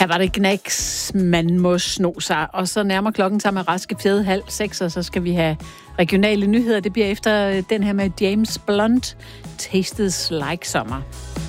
var det Knacks, man må sno sig. Og så nærmer klokken sig med raske fede 5:30, og så skal vi have regionale nyheder. Det bliver efter den her med James Blunt, Tastes Like Summer.